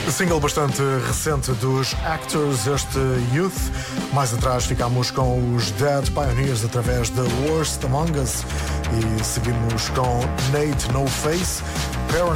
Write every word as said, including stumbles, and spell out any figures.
Single bastante recente dos Actors, este Youth. Mais atrás ficámos com os Dead Pioneers através de Worst Among Us e seguimos com Nate No Face, Paranoid.